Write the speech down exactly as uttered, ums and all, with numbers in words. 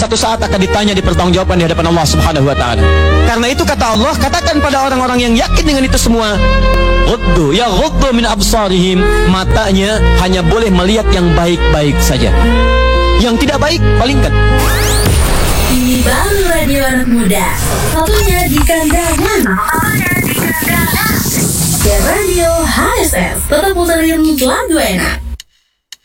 satu saat akan ditanya, dipertanggungjawabkan di hadapan Allah Subhanahu wa taala. Karena itu kata Allah, katakan pada orang-orang yang yakin dengan itu semua, ghuddu ya ghuddu min absarihim, matanya hanya boleh melihat yang baik-baik saja. Yang tidak baik palingkan. Ini baru radio anak muda, satunya di kandangan. Satunya di kandangan. Ya radio H S S, tetap puterin lagu enak.